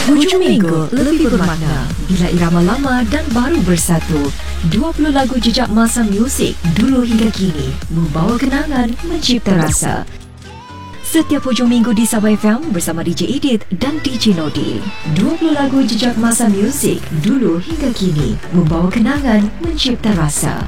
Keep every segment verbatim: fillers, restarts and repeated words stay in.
Hujung minggu lebih bermakna bila irama lama dan baru bersatu. dua puluh lagu jejak masa muzik dulu hingga kini membawa kenangan, mencipta rasa. Setiap hujung minggu di Sabah F M bersama D J Edith dan D J Nodi. dua puluh lagu jejak masa muzik dulu hingga kini membawa kenangan, mencipta rasa.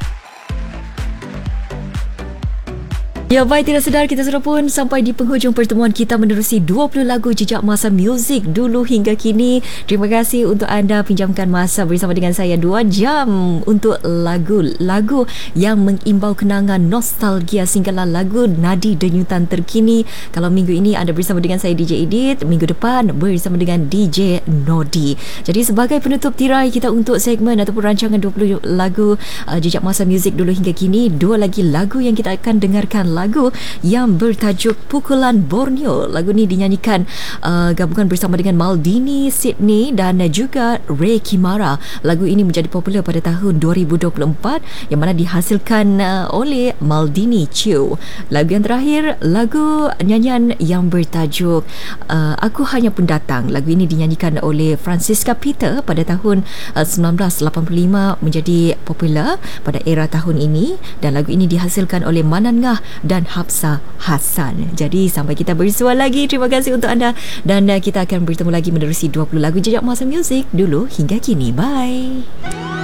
Ya, baik, tidak sedar kita sudah pun sampai di penghujung pertemuan kita menerusi dua puluh lagu jejak masa muzik dulu hingga kini. Terima kasih untuk anda pinjamkan masa bersama dengan saya dua jam untuk lagu-lagu yang mengimbau kenangan, nostalgia sehinggalah lagu nadi denyutan terkini. Kalau minggu ini anda bersama dengan saya D J Edith, minggu depan bersama dengan D J Nodi. Jadi sebagai penutup tirai kita untuk segmen ataupun rancangan dua puluh lagu uh, jejak masa muzik dulu hingga kini, dua lagi lagu yang kita akan dengarkan, lagu yang bertajuk Pukulan Borneo. Lagu ni dinyanyikan uh, gabungan bersama dengan Maldini Sydney dan juga Ray Kimara. Lagu ini menjadi popular pada tahun dua ribu dua puluh empat yang mana dihasilkan uh, oleh Maldini Chiu. Lagu yang terakhir, lagu nyanyian yang bertajuk uh, Aku Hanya Pendatang. Lagu ini dinyanyikan oleh Francisca Peter pada tahun uh, sembilan belas lapan puluh lima, menjadi popular pada era tahun ini, dan lagu ini dihasilkan oleh Manan Ngah dan Hafsah Hassan. Jadi sampai kita bersua lagi, terima kasih untuk anda, dan uh, kita akan bertemu lagi menerusi dua puluh lagu jejak masa muzik dulu hingga kini. Bye.